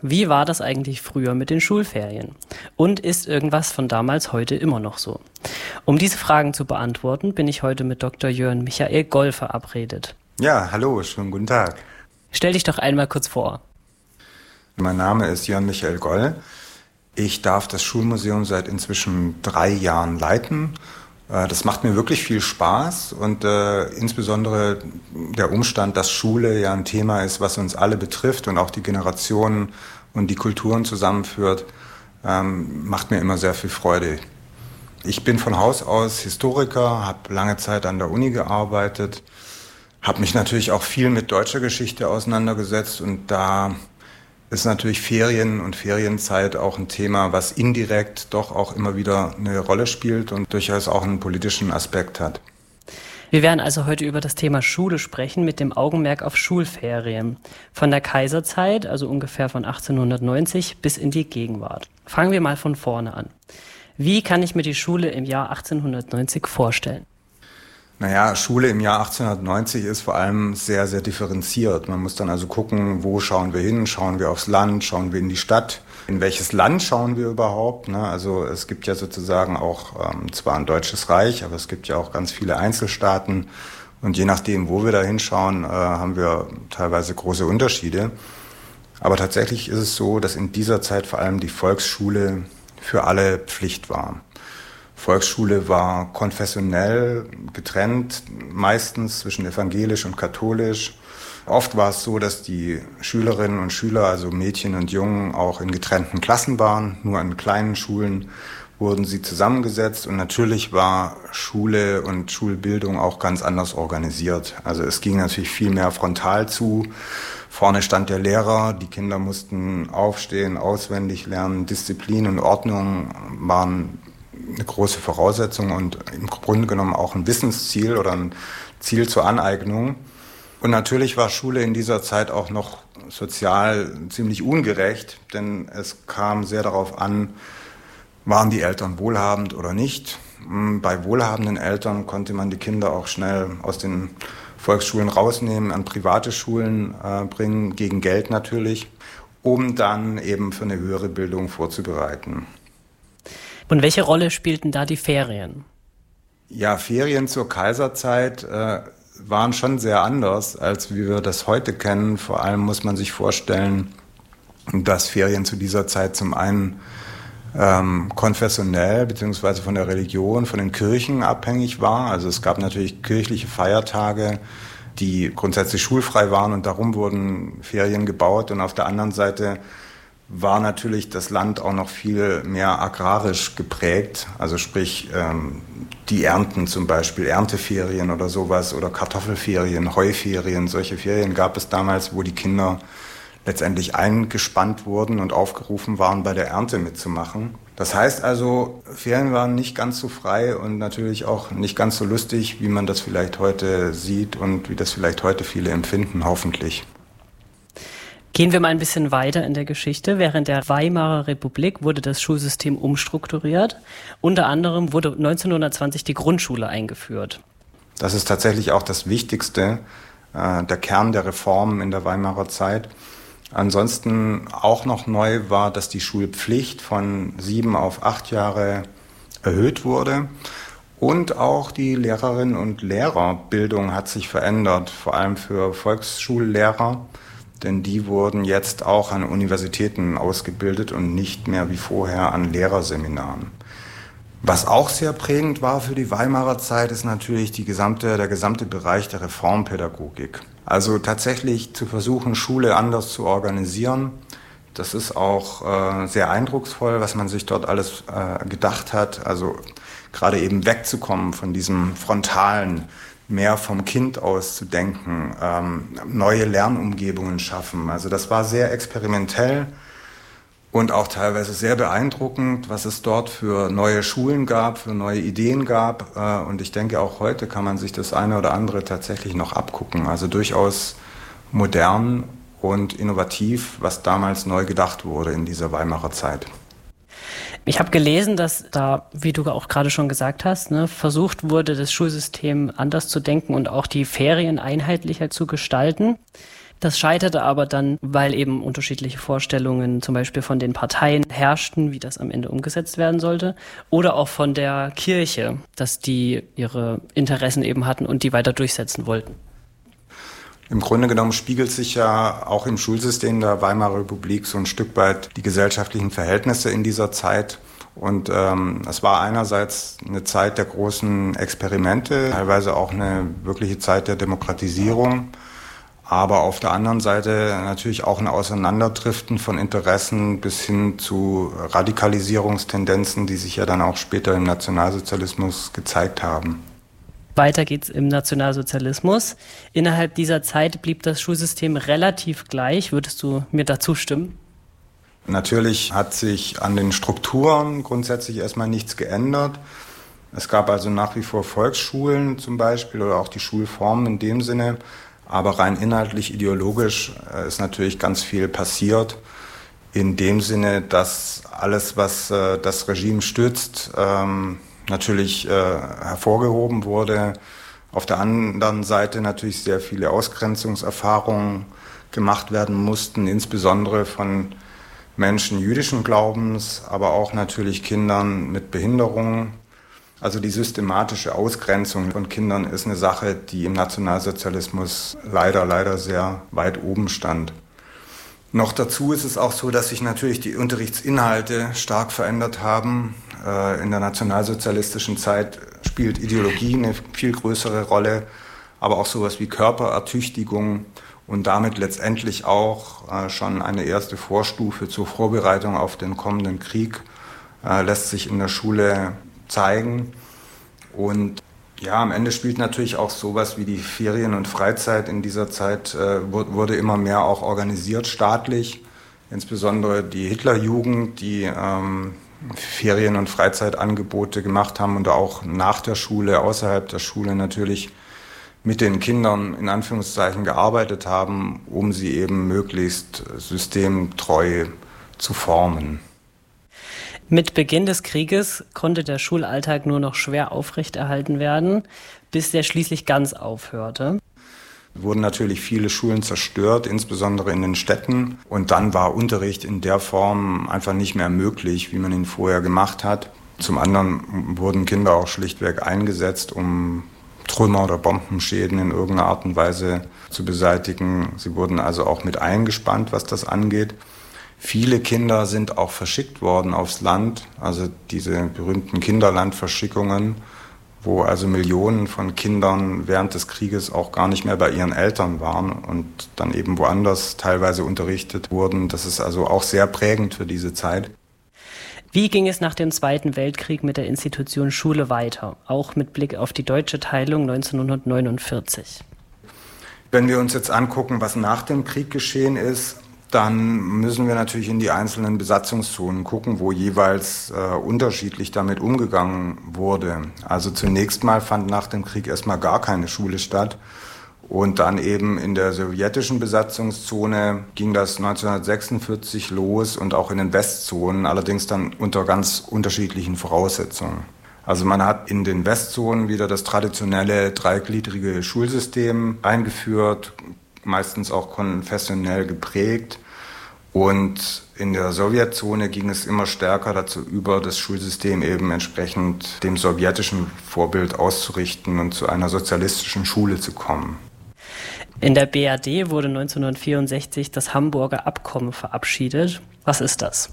Wie war das eigentlich früher mit den Schulferien? Und ist irgendwas von damals heute immer noch so? Um diese Fragen zu beantworten, bin ich heute mit Dr. Jörn Michael Goll verabredet. Ja, hallo, schönen guten Tag. Stell dich doch einmal kurz vor. Mein Name ist Jörn Michael Goll. Ich darf das Schulmuseum seit inzwischen 3 Jahren leiten. Das macht mir wirklich viel Spaß und insbesondere der Umstand, dass Schule ja ein Thema ist, was uns alle betrifft und auch die Generationen und die Kulturen zusammenführt, macht mir immer sehr viel Freude. Ich bin von Haus aus Historiker, habe lange Zeit an der Uni gearbeitet, habe mich natürlich auch viel mit deutscher Geschichte auseinandergesetzt und da ist natürlich Ferien und Ferienzeit auch ein Thema, was indirekt doch auch immer wieder eine Rolle spielt und durchaus auch einen politischen Aspekt hat. Wir werden also heute über das Thema Schule sprechen, mit dem Augenmerk auf Schulferien. Von der Kaiserzeit, also ungefähr von 1890 bis in die Gegenwart. Fangen wir mal von vorne an. Wie kann ich mir die Schule im Jahr 1890 vorstellen? Naja, Schule im Jahr 1890 ist vor allem sehr, sehr differenziert. Man muss dann also gucken, wo schauen wir hin? Schauen wir aufs Land? Schauen wir in die Stadt? In welches Land schauen wir überhaupt? Also es gibt ja sozusagen auch zwar ein deutsches Reich, aber es gibt ja auch ganz viele Einzelstaaten. Und je nachdem, wo wir da hinschauen, haben wir teilweise große Unterschiede. Aber tatsächlich ist es so, dass in dieser Zeit vor allem die Volksschule für alle Pflicht war. Volksschule war konfessionell getrennt, meistens zwischen evangelisch und katholisch. Oft war es so, dass die Schülerinnen und Schüler, also Mädchen und Jungen, auch in getrennten Klassen waren. Nur an kleinen Schulen wurden sie zusammengesetzt. Und natürlich war Schule und Schulbildung auch ganz anders organisiert. Also es ging natürlich viel mehr frontal zu. Vorne stand der Lehrer, die Kinder mussten aufstehen, auswendig lernen. Disziplin und Ordnung waren eine große Voraussetzung und im Grunde genommen auch ein Wissensziel oder ein Ziel zur Aneignung. Und natürlich war Schule in dieser Zeit auch noch sozial ziemlich ungerecht, denn es kam sehr darauf an, waren die Eltern wohlhabend oder nicht. Bei wohlhabenden Eltern konnte man die Kinder auch schnell aus den Volksschulen rausnehmen, an private Schulen bringen, gegen Geld natürlich, um dann eben für eine höhere Bildung vorzubereiten. Und welche Rolle spielten da die Ferien? Ja, Ferien zur Kaiserzeit waren schon sehr anders, als wie wir das heute kennen. Vor allem muss man sich vorstellen, dass Ferien zu dieser Zeit zum einen konfessionell bzw. von der Religion, von den Kirchen abhängig war. Also es gab natürlich kirchliche Feiertage, die grundsätzlich schulfrei waren und darum wurden Ferien gebaut. Und auf der anderen Seite war natürlich das Land auch noch viel mehr agrarisch geprägt, also sprich die Ernten zum Beispiel, Ernteferien oder sowas oder Kartoffelferien, Heuferien, solche Ferien gab es damals, wo die Kinder letztendlich eingespannt wurden und aufgerufen waren, bei der Ernte mitzumachen. Das heißt also, Ferien waren nicht ganz so frei und natürlich auch nicht ganz so lustig, wie man das vielleicht heute sieht und wie das vielleicht heute viele empfinden, hoffentlich. Gehen wir mal ein bisschen weiter in der Geschichte. Während der Weimarer Republik wurde das Schulsystem umstrukturiert. Unter anderem wurde 1920 die Grundschule eingeführt. Das ist tatsächlich auch das Wichtigste, der Kern der Reformen in der Weimarer Zeit. Ansonsten auch noch neu war, dass die Schulpflicht von 7 auf 8 Jahre erhöht wurde. Und auch die Lehrerinnen und Lehrerbildung hat sich verändert, vor allem für Volksschullehrer. Denn die wurden jetzt auch an Universitäten ausgebildet und nicht mehr wie vorher an Lehrerseminaren. Was auch sehr prägend war für die Weimarer Zeit, ist natürlich der gesamte Bereich der Reformpädagogik. Also tatsächlich zu versuchen, Schule anders zu organisieren. Das ist auch sehr eindrucksvoll, was man sich dort alles gedacht hat. Also gerade eben wegzukommen von diesem frontalen, mehr vom Kind aus zu denken, neue Lernumgebungen schaffen. Also das war sehr experimentell und auch teilweise sehr beeindruckend, was es dort für neue Schulen gab, für neue Ideen gab. Und ich denke, auch heute kann man sich das eine oder andere tatsächlich noch abgucken. Also durchaus modern und innovativ, was damals neu gedacht wurde in dieser Weimarer Zeit. Ich habe gelesen, dass da, wie du auch gerade schon gesagt hast, versucht wurde, das Schulsystem anders zu denken und auch die Ferien einheitlicher zu gestalten. Das scheiterte aber dann, weil eben unterschiedliche Vorstellungen zum Beispiel von den Parteien herrschten, wie das am Ende umgesetzt werden sollte, oder auch von der Kirche, dass die ihre Interessen eben hatten und die weiter durchsetzen wollten. Im Grunde genommen spiegelt sich ja auch im Schulsystem der Weimarer Republik so ein Stück weit die gesellschaftlichen Verhältnisse in dieser Zeit. Und es war einerseits eine Zeit der großen Experimente, teilweise auch eine wirkliche Zeit der Demokratisierung. Aber auf der anderen Seite natürlich auch ein Auseinanderdriften von Interessen bis hin zu Radikalisierungstendenzen, die sich ja dann auch später im Nationalsozialismus gezeigt haben. Weiter geht's im Nationalsozialismus. Innerhalb dieser Zeit blieb das Schulsystem relativ gleich. Würdest du mir dazu stimmen? Natürlich hat sich an den Strukturen grundsätzlich erstmal nichts geändert. Es gab also nach wie vor Volksschulen zum Beispiel oder auch die Schulformen in dem Sinne. Aber rein inhaltlich, ideologisch ist natürlich ganz viel passiert. In dem Sinne, dass alles, was das Regime stützt, natürlich hervorgehoben wurde. Auf der anderen Seite natürlich sehr viele Ausgrenzungserfahrungen gemacht werden mussten, insbesondere von Menschen jüdischen Glaubens, aber auch natürlich Kindern mit Behinderungen. Also die systematische Ausgrenzung von Kindern ist eine Sache, die im Nationalsozialismus leider sehr weit oben stand. Noch dazu ist es auch so, dass sich natürlich die Unterrichtsinhalte stark verändert haben. In der nationalsozialistischen Zeit spielt Ideologie eine viel größere Rolle, aber auch sowas wie Körperertüchtigung und damit letztendlich auch schon eine erste Vorstufe zur Vorbereitung auf den kommenden Krieg lässt sich in der Schule zeigen. Und ja, am Ende spielt natürlich auch sowas wie die Ferien- und Freizeit in dieser Zeit, wurde immer mehr auch organisiert staatlich. Insbesondere die Hitlerjugend, die Ferien- und Freizeitangebote gemacht haben und auch nach der Schule, außerhalb der Schule natürlich mit den Kindern in Anführungszeichen gearbeitet haben, um sie eben möglichst systemtreu zu formen. Mit Beginn des Krieges konnte der Schulalltag nur noch schwer aufrechterhalten werden, bis der schließlich ganz aufhörte. Wurden natürlich viele Schulen zerstört, insbesondere in den Städten. Und dann war Unterricht in der Form einfach nicht mehr möglich, wie man ihn vorher gemacht hat. Zum anderen wurden Kinder auch schlichtweg eingesetzt, um Trümmer oder Bombenschäden in irgendeiner Art und Weise zu beseitigen. Sie wurden also auch mit eingespannt, was das angeht. Viele Kinder sind auch verschickt worden aufs Land, also diese berühmten Kinderlandverschickungen, wo also Millionen von Kindern während des Krieges auch gar nicht mehr bei ihren Eltern waren und dann eben woanders teilweise unterrichtet wurden. Das ist also auch sehr prägend für diese Zeit. Wie ging es nach dem Zweiten Weltkrieg mit der Institution Schule weiter, auch mit Blick auf die deutsche Teilung 1949? Wenn wir uns jetzt angucken, was nach dem Krieg geschehen ist, dann müssen wir natürlich in die einzelnen Besatzungszonen gucken, wo jeweils unterschiedlich damit umgegangen wurde. Also zunächst mal fand nach dem Krieg erstmal gar keine Schule statt. Und dann eben in der sowjetischen Besatzungszone ging das 1946 los und auch in den Westzonen, allerdings dann unter ganz unterschiedlichen Voraussetzungen. Also man hat in den Westzonen wieder das traditionelle dreigliedrige Schulsystem eingeführt, meistens auch konfessionell geprägt. Und in der Sowjetzone ging es immer stärker dazu über, das Schulsystem eben entsprechend dem sowjetischen Vorbild auszurichten und zu einer sozialistischen Schule zu kommen. In der BRD wurde 1964 das Hamburger Abkommen verabschiedet. Was ist das?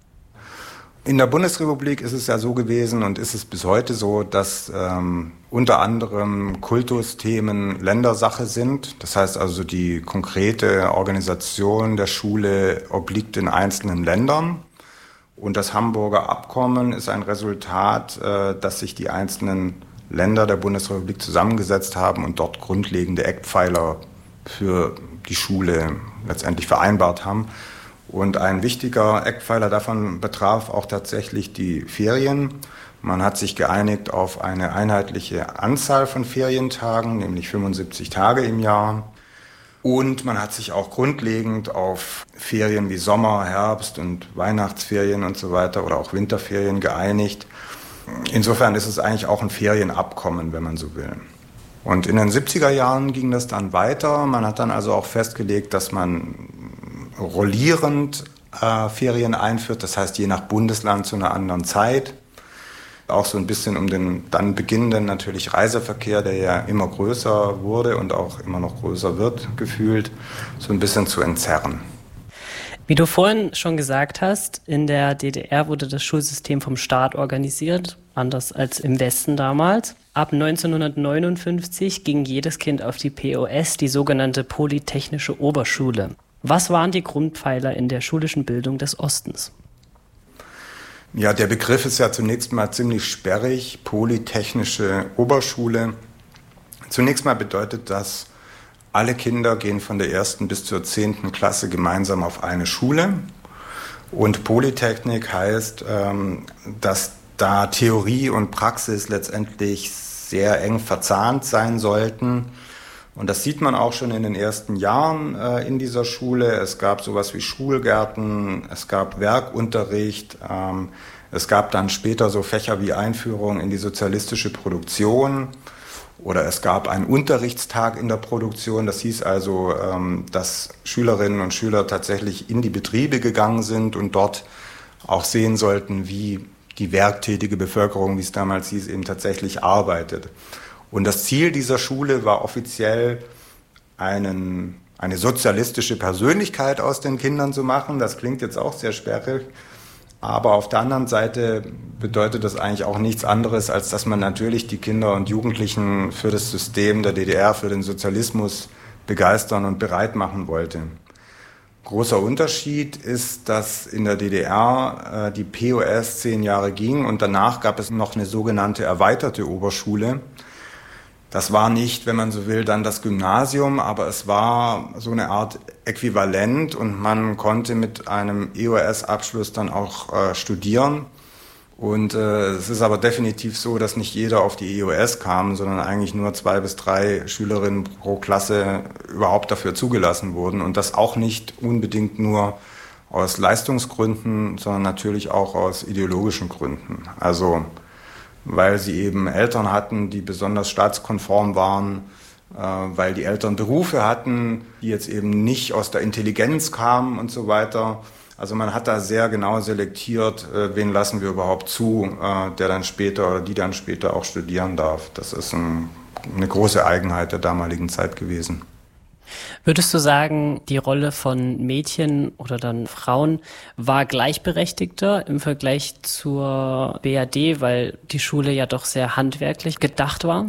In der Bundesrepublik ist es ja so gewesen und ist es bis heute so, dass unter anderem Kultusthemen Ländersache sind. Das heißt also, die konkrete Organisation der Schule obliegt den einzelnen Ländern. Und das Hamburger Abkommen ist ein Resultat, dass sich die einzelnen Länder der Bundesrepublik zusammengesetzt haben und dort grundlegende Eckpfeiler für die Schule letztendlich vereinbart haben. Und ein wichtiger Eckpfeiler davon betraf auch tatsächlich die Ferien. Man hat sich geeinigt auf eine einheitliche Anzahl von Ferientagen, nämlich 75 Tage im Jahr. Und man hat sich auch grundlegend auf Ferien wie Sommer-, Herbst- und Weihnachtsferien und so weiter oder auch Winterferien geeinigt. Insofern ist es eigentlich auch ein Ferienabkommen, wenn man so will. Und in den 70er Jahren ging das dann weiter. Man hat dann also auch festgelegt, dass man rollierend Ferien einführt, das heißt je nach Bundesland zu einer anderen Zeit. Auch so ein bisschen um den dann beginnenden natürlich Reiseverkehr, der ja immer größer wurde und auch immer noch größer wird, gefühlt, so ein bisschen zu entzerren. Wie du vorhin schon gesagt hast, in der DDR wurde das Schulsystem vom Staat organisiert, anders als im Westen damals. Ab 1959 ging jedes Kind auf die POS, die sogenannte Polytechnische Oberschule. Was waren die Grundpfeiler in der schulischen Bildung des Ostens? Ja, der Begriff ist ja zunächst mal ziemlich sperrig, Polytechnische Oberschule. Zunächst mal bedeutet das, alle Kinder gehen von der 1. bis zur 10. Klasse gemeinsam auf eine Schule. Und Polytechnik heißt, dass da Theorie und Praxis letztendlich sehr eng verzahnt sein sollten. Und das sieht man auch schon in den ersten Jahren in dieser Schule. Es gab sowas wie Schulgärten, es gab Werkunterricht, es gab dann später so Fächer wie Einführung in die sozialistische Produktion oder es gab einen Unterrichtstag in der Produktion. Das hieß also, dass Schülerinnen und Schüler tatsächlich in die Betriebe gegangen sind und dort auch sehen sollten, wie die werktätige Bevölkerung, wie es damals hieß, eben tatsächlich arbeitet. Und das Ziel dieser Schule war offiziell, eine sozialistische Persönlichkeit aus den Kindern zu machen. Das klingt jetzt auch sehr sperrig. Aber auf der anderen Seite bedeutet das eigentlich auch nichts anderes, als dass man natürlich die Kinder und Jugendlichen für das System der DDR, für den Sozialismus begeistern und bereit machen wollte. Großer Unterschied ist, dass in der DDR die POS 10 Jahre ging und danach gab es noch eine sogenannte erweiterte Oberschule. Das war nicht, wenn man so will, dann das Gymnasium, aber es war so eine Art Äquivalent und man konnte mit einem EOS-Abschluss dann auch studieren. Und es ist aber definitiv so, dass nicht jeder auf die EOS kam, sondern eigentlich nur 2 bis 3 Schülerinnen pro Klasse überhaupt dafür zugelassen wurden. Und das auch nicht unbedingt nur aus Leistungsgründen, sondern natürlich auch aus ideologischen Gründen. Also weil sie eben Eltern hatten, die besonders staatskonform waren, weil die Eltern Berufe hatten, die jetzt eben nicht aus der Intelligenz kamen und so weiter. Also man hat da sehr genau selektiert, wen lassen wir überhaupt zu, der dann später oder die dann später auch studieren darf. Das ist eine große Eigenheit der damaligen Zeit gewesen. Würdest du sagen, die Rolle von Mädchen oder dann Frauen war gleichberechtigter im Vergleich zur BRD, weil die Schule ja doch sehr handwerklich gedacht war?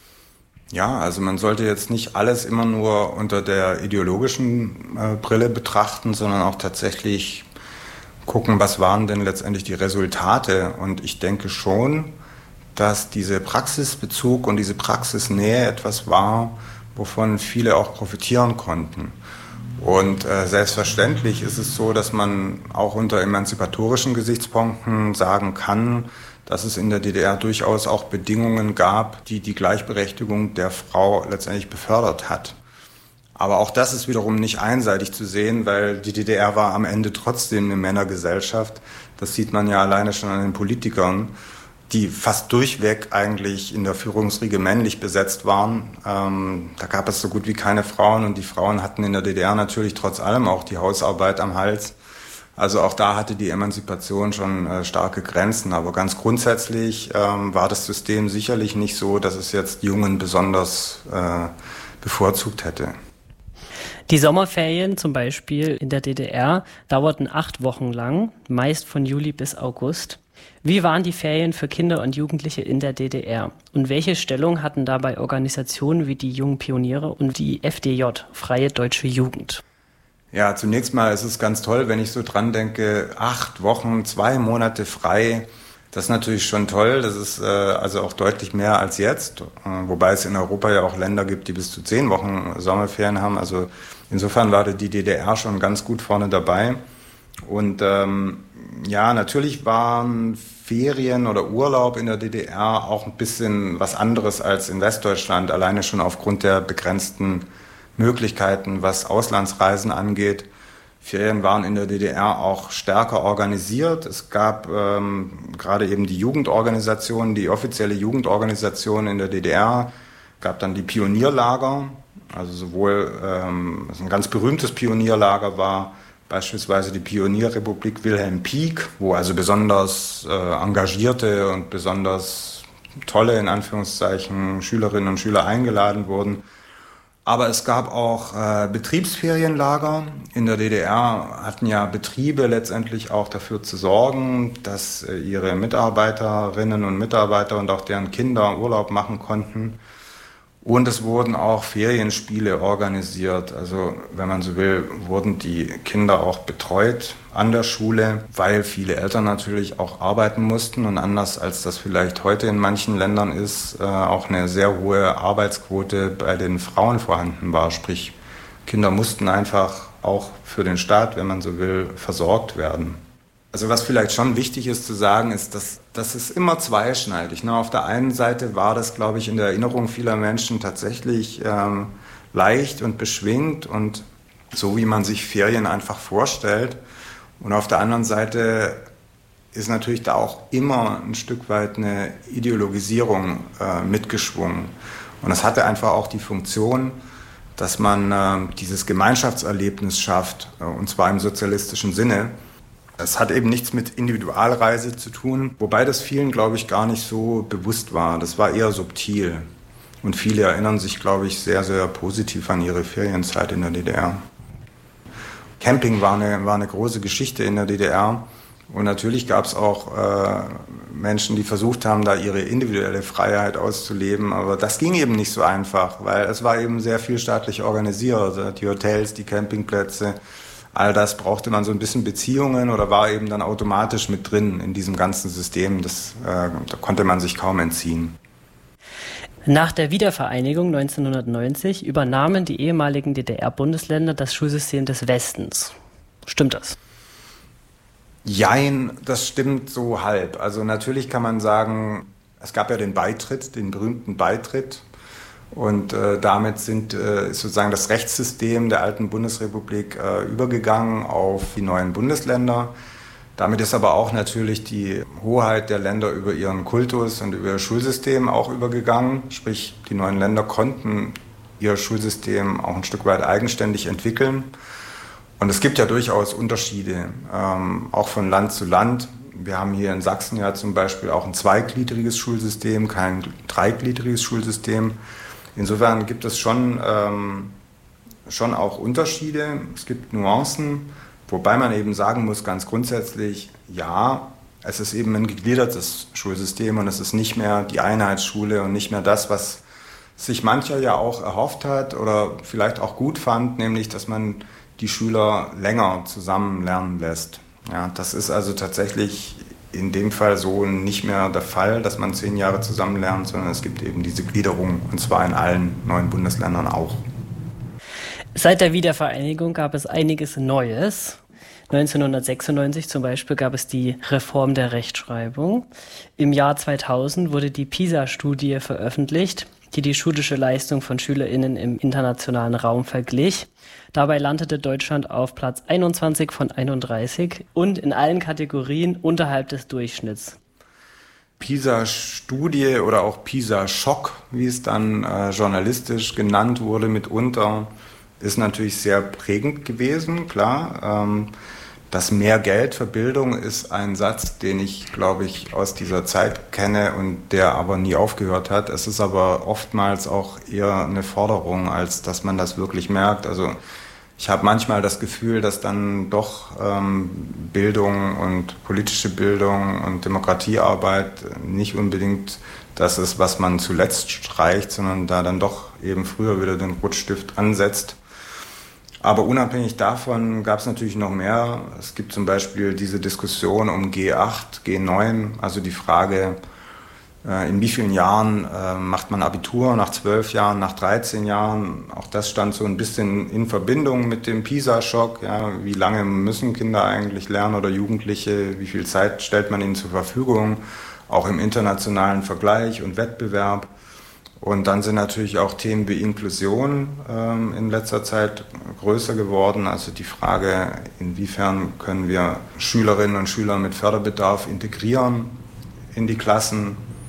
Ja, also man sollte jetzt nicht alles immer nur unter der ideologischen Brille betrachten, sondern auch tatsächlich gucken, was waren denn letztendlich die Resultate. Und ich denke schon, dass dieser Praxisbezug und diese Praxisnähe etwas war, wovon viele auch profitieren konnten. Und selbstverständlich ist es so, dass man auch unter emanzipatorischen Gesichtspunkten sagen kann, dass es in der DDR durchaus auch Bedingungen gab, die die Gleichberechtigung der Frau letztendlich befördert hat. Aber auch das ist wiederum nicht einseitig zu sehen, weil die DDR war am Ende trotzdem eine Männergesellschaft. Das sieht man ja alleine schon an den Politikern, die fast durchweg eigentlich in der Führungsriege männlich besetzt waren. Da gab es so gut wie keine Frauen und die Frauen hatten in der DDR natürlich trotz allem auch die Hausarbeit am Hals. Also auch da hatte die Emanzipation schon starke Grenzen. Aber ganz grundsätzlich war das System sicherlich nicht so, dass es jetzt Jungen besonders bevorzugt hätte. Die Sommerferien zum Beispiel in der DDR dauerten 8 Wochen lang, meist von Juli bis August. Wie waren die Ferien für Kinder und Jugendliche in der DDR? Und welche Stellung hatten dabei Organisationen wie die Jungen Pioniere und die FDJ, Freie Deutsche Jugend? Ja, zunächst mal ist es ganz toll, wenn ich so dran denke, 8 Wochen, 2 Monate frei. Das ist natürlich schon toll. Das ist also auch deutlich mehr als jetzt. Wobei es in Europa ja auch Länder gibt, die bis zu 10 Wochen Sommerferien haben. Also insofern war die DDR schon ganz gut vorne dabei. Und ja, natürlich waren Ferien oder Urlaub in der DDR auch ein bisschen was anderes als in Westdeutschland, alleine schon aufgrund der begrenzten Möglichkeiten, was Auslandsreisen angeht. Ferien waren in der DDR auch stärker organisiert. Es gab gerade eben die Jugendorganisation, die offizielle Jugendorganisation in der DDR, gab dann die Pionierlager, also sowohl ein ganz berühmtes Pionierlager war beispielsweise die Pionierrepublik Wilhelm Pieck, wo also besonders engagierte und besonders tolle, in Anführungszeichen, Schülerinnen und Schüler eingeladen wurden. Aber es gab auch Betriebsferienlager. In der DDR hatten ja Betriebe letztendlich auch dafür zu sorgen, dass ihre Mitarbeiterinnen und Mitarbeiter und auch deren Kinder Urlaub machen konnten. Und es wurden auch Ferienspiele organisiert. Also, wenn man so will, wurden die Kinder auch betreut an der Schule, weil viele Eltern natürlich auch arbeiten mussten und anders als das vielleicht heute in manchen Ländern ist, auch eine sehr hohe Arbeitsquote bei den Frauen vorhanden war. Sprich, Kinder mussten einfach auch für den Staat, wenn man so will, versorgt werden. Also was vielleicht schon wichtig ist zu sagen, ist, dass das ist immer zweischneidig. Auf der einen Seite war das, glaube ich, in der Erinnerung vieler Menschen tatsächlich leicht und beschwingt und so, wie man sich Ferien einfach vorstellt. Und auf der anderen Seite ist natürlich da auch immer ein Stück weit eine Ideologisierung mitgeschwungen. Und das hatte einfach auch die Funktion, dass man dieses Gemeinschaftserlebnis schafft, und zwar im sozialistischen Sinne. Es hat eben nichts mit Individualreise zu tun, wobei das vielen, glaube ich, gar nicht so bewusst war. Das war eher subtil. Und viele erinnern sich, glaube ich, sehr, sehr positiv an ihre Ferienzeit in der DDR. Camping war eine große Geschichte in der DDR. Und natürlich gab es auch Menschen, die versucht haben, da ihre individuelle Freiheit auszuleben. Aber das ging eben nicht so einfach, weil es war eben sehr viel staatlich organisiert. Die Hotels, die Campingplätze. All das brauchte man so ein bisschen Beziehungen oder war eben dann automatisch mit drin in diesem ganzen System. Da konnte man sich kaum entziehen. Nach der Wiedervereinigung 1990 übernahmen die ehemaligen DDR-Bundesländer das Schulsystem des Westens. Stimmt das? Jein, das stimmt so halb. Also natürlich kann man sagen, es gab ja den berühmten Beitritt. Und damit ist sozusagen das Rechtssystem der alten Bundesrepublik übergegangen auf die neuen Bundesländer. Damit ist aber auch natürlich die Hoheit der Länder über ihren Kultus und über ihr Schulsystem auch übergegangen. Sprich, die neuen Länder konnten ihr Schulsystem auch ein Stück weit eigenständig entwickeln. Und es gibt ja durchaus Unterschiede, auch von Land zu Land. Wir haben hier in Sachsen ja zum Beispiel auch ein zweigliedriges Schulsystem, kein dreigliedriges Schulsystem. Insofern gibt es schon auch Unterschiede, es gibt Nuancen, wobei man eben sagen muss, ganz grundsätzlich, ja, es ist eben ein gegliedertes Schulsystem und es ist nicht mehr die Einheitsschule und nicht mehr das, was sich mancher ja auch erhofft hat oder vielleicht auch gut fand, nämlich, dass man die Schüler länger zusammen lernen lässt. Ja, das ist also tatsächlich in dem Fall so nicht mehr der Fall, dass man 10 Jahre zusammen lernt, sondern es gibt eben diese Gliederung, und zwar in allen neuen Bundesländern auch. Seit der Wiedervereinigung gab es einiges Neues. 1996 zum Beispiel gab es die Reform der Rechtschreibung. Im Jahr 2000 wurde die PISA-Studie veröffentlicht, die schulische Leistung von SchülerInnen im internationalen Raum verglich. Dabei landete Deutschland auf Platz 21 von 31 und in allen Kategorien unterhalb des Durchschnitts. PISA-Studie oder auch PISA-Schock, wie es dann journalistisch genannt wurde mitunter, ist natürlich sehr prägend gewesen, klar. Das mehr Geld für Bildung ist ein Satz, den ich, glaube ich, aus dieser Zeit kenne und der aber nie aufgehört hat. Es ist aber oftmals auch eher eine Forderung, als dass man das wirklich merkt. Also ich habe manchmal das Gefühl, dass dann doch Bildung und politische Bildung und Demokratiearbeit nicht unbedingt das ist, was man zuletzt streicht, sondern da dann doch eben früher wieder den Rotstift ansetzt. Aber unabhängig davon gab es natürlich noch mehr. Es gibt zum Beispiel diese Diskussion um G8, G9, also die Frage, in wie vielen Jahren macht man Abitur, nach 12 Jahren, nach 13 Jahren. Auch das stand so ein bisschen in Verbindung mit dem PISA-Schock. Ja, wie lange müssen Kinder eigentlich lernen oder Jugendliche? Wie viel Zeit stellt man ihnen zur Verfügung? Auch im internationalen Vergleich und Wettbewerb. Und dann sind natürlich auch Themen wie Inklusion in letzter Zeit größer geworden. Also die Frage, inwiefern können wir Schülerinnen und Schüler mit Förderbedarf integrieren in die Klassen.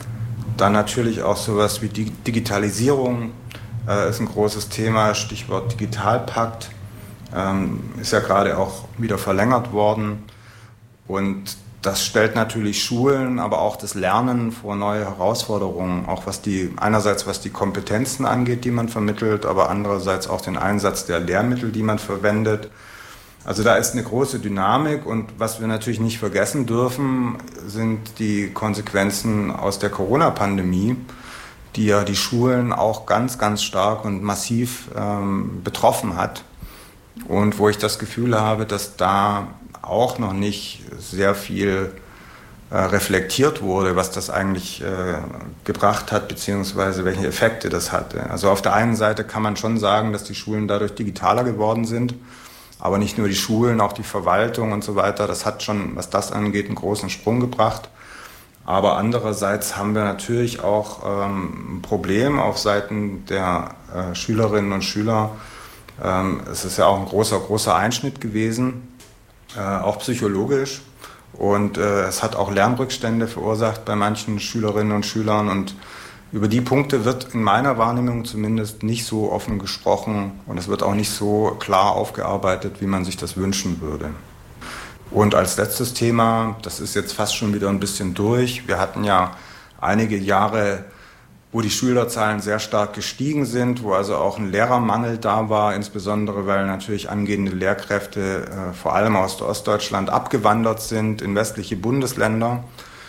Dann natürlich auch sowas wie die Digitalisierung ist ein großes Thema, Stichwort Digitalpakt, ist ja gerade auch wieder verlängert worden. Und das stellt natürlich Schulen, aber auch das Lernen vor neue Herausforderungen, auch einerseits was die Kompetenzen angeht, die man vermittelt, aber andererseits auch den Einsatz der Lehrmittel, die man verwendet. Also da ist eine große Dynamik, und was wir natürlich nicht vergessen dürfen, sind die Konsequenzen aus der Corona-Pandemie, die ja die Schulen auch ganz, ganz stark und massiv betroffen hat, und wo ich das Gefühl habe, dass da auch noch nicht sehr viel reflektiert wurde, was das eigentlich gebracht hat, beziehungsweise welche Effekte das hatte. Also auf der einen Seite kann man schon sagen, dass die Schulen dadurch digitaler geworden sind, aber nicht nur die Schulen, auch die Verwaltung und so weiter. Das hat schon, was das angeht, einen großen Sprung gebracht. Aber andererseits haben wir natürlich auch ein Problem auf Seiten der Schülerinnen und Schüler. Es ist ja auch ein großer Einschnitt gewesen, auch psychologisch. Und es hat auch Lernrückstände verursacht bei manchen Schülerinnen und Schülern. Und über die Punkte wird in meiner Wahrnehmung zumindest nicht so offen gesprochen, und es wird auch nicht so klar aufgearbeitet, wie man sich das wünschen würde. Und als letztes Thema, das ist jetzt fast schon wieder ein bisschen durch, wir hatten ja einige Jahre, wo die Schülerzahlen sehr stark gestiegen sind, wo also auch ein Lehrermangel da war, insbesondere weil natürlich angehende Lehrkräfte vor allem aus Ostdeutschland abgewandert sind in westliche Bundesländer.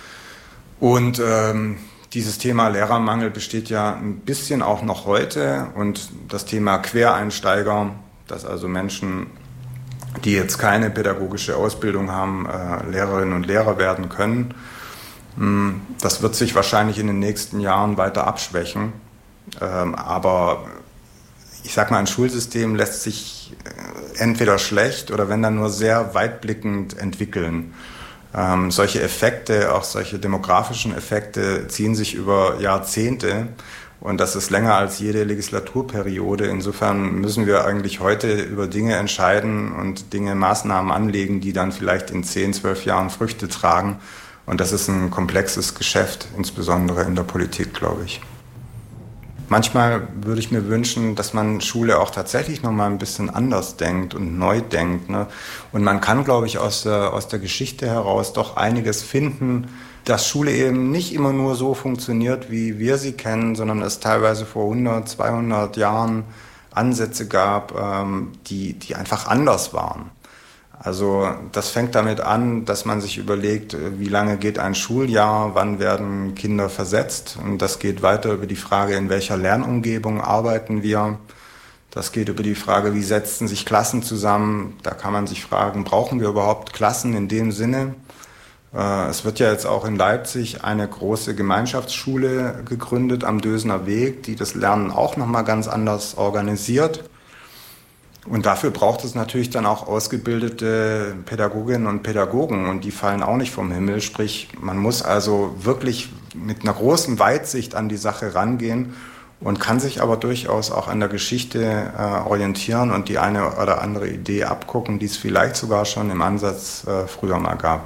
Und dieses Thema Lehrermangel besteht ja ein bisschen auch noch heute, und das Thema Quereinsteiger, dass also Menschen, die jetzt keine pädagogische Ausbildung haben, Lehrerinnen und Lehrer werden können, das wird sich wahrscheinlich in den nächsten Jahren weiter abschwächen. Aber ich sag mal, ein Schulsystem lässt sich entweder schlecht oder wenn dann nur sehr weitblickend entwickeln. Solche Effekte, auch solche demografischen Effekte, ziehen sich über Jahrzehnte, und das ist länger als jede Legislaturperiode. Insofern müssen wir eigentlich heute über Dinge entscheiden und Maßnahmen anlegen, die dann vielleicht in 10, 12 Jahren Früchte tragen. Und das ist ein komplexes Geschäft, insbesondere in der Politik, glaube ich. Manchmal würde ich mir wünschen, dass man Schule auch tatsächlich noch mal ein bisschen anders denkt und neu denkt, ne? Und man kann, glaube ich, aus der Geschichte heraus doch einiges finden, dass Schule eben nicht immer nur so funktioniert, wie wir sie kennen, sondern es teilweise vor 100, 200 Jahren Ansätze gab, die einfach anders waren. Also das fängt damit an, dass man sich überlegt, wie lange geht ein Schuljahr, wann werden Kinder versetzt. Und das geht weiter über die Frage, in welcher Lernumgebung arbeiten wir. Das geht über die Frage, wie setzen sich Klassen zusammen. Da kann man sich fragen, brauchen wir überhaupt Klassen in dem Sinne? Es wird ja jetzt auch in Leipzig eine große Gemeinschaftsschule gegründet am Dösener Weg, die das Lernen auch nochmal ganz anders organisiert. Und dafür braucht es natürlich dann auch ausgebildete Pädagoginnen und Pädagogen, und die fallen auch nicht vom Himmel. Sprich, man muss also wirklich mit einer großen Weitsicht an die Sache rangehen und kann sich aber durchaus auch an der Geschichte orientieren und die eine oder andere Idee abgucken, die es vielleicht sogar schon im Ansatz früher mal gab.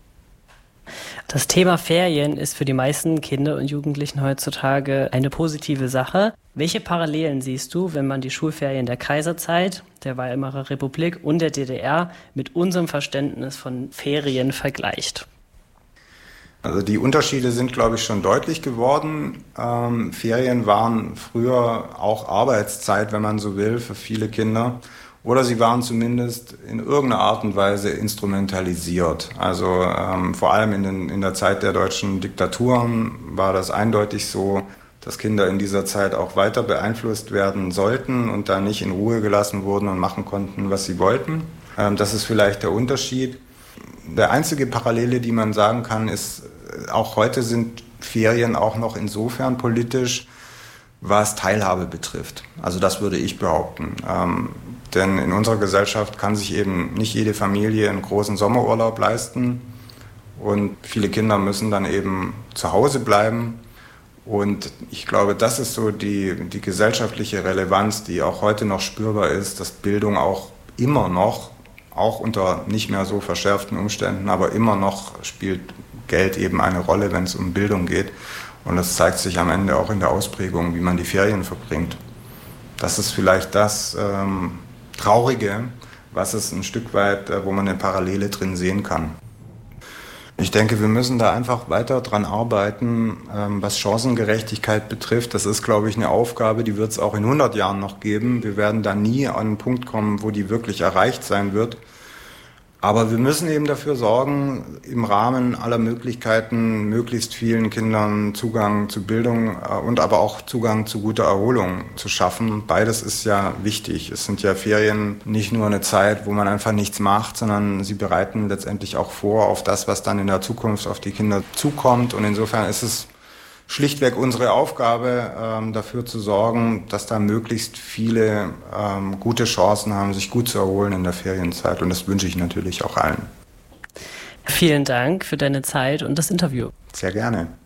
Das Thema Ferien ist für die meisten Kinder und Jugendlichen heutzutage eine positive Sache. Welche Parallelen siehst du, wenn man die Schulferien der Kaiserzeit, der Weimarer Republik und der DDR mit unserem Verständnis von Ferien vergleicht? Also die Unterschiede sind, glaube ich, schon deutlich geworden. Ferien waren früher auch Arbeitszeit, wenn man so will, für viele Kinder. Oder sie waren zumindest in irgendeiner Art und Weise instrumentalisiert. Also vor allem in der Zeit der deutschen Diktaturen war das eindeutig so, dass Kinder in dieser Zeit auch weiter beeinflusst werden sollten und da nicht in Ruhe gelassen wurden und machen konnten, was sie wollten. Das ist vielleicht der Unterschied. Der einzige Parallele, die man sagen kann, ist, auch heute sind Ferien auch noch insofern politisch, was Teilhabe betrifft. Also das würde ich behaupten. Denn in unserer Gesellschaft kann sich eben nicht jede Familie einen großen Sommerurlaub leisten. Und viele Kinder müssen dann eben zu Hause bleiben. Und ich glaube, das ist so die gesellschaftliche Relevanz, die auch heute noch spürbar ist, dass Bildung auch immer noch, auch unter nicht mehr so verschärften Umständen, aber immer noch spielt Geld eben eine Rolle, wenn es um Bildung geht. Und das zeigt sich am Ende auch in der Ausprägung, wie man die Ferien verbringt. Das ist vielleicht das Traurige, was es ein Stück weit, wo man eine Parallele drin sehen kann. Ich denke, wir müssen da einfach weiter dran arbeiten, was Chancengerechtigkeit betrifft. Das ist, glaube ich, eine Aufgabe, die wird es auch in 100 Jahren noch geben. Wir werden da nie an einen Punkt kommen, wo die wirklich erreicht sein wird. Aber wir müssen eben dafür sorgen, im Rahmen aller Möglichkeiten möglichst vielen Kindern Zugang zu Bildung und aber auch Zugang zu guter Erholung zu schaffen. Beides ist ja wichtig. Es sind ja Ferien nicht nur eine Zeit, wo man einfach nichts macht, sondern sie bereiten letztendlich auch vor auf das, was dann in der Zukunft auf die Kinder zukommt. Und insofern ist es schlichtweg unsere Aufgabe, dafür zu sorgen, dass da möglichst viele gute Chancen haben, sich gut zu erholen in der Ferienzeit. Und das wünsche ich natürlich auch allen. Vielen Dank für deine Zeit und das Interview. Sehr gerne.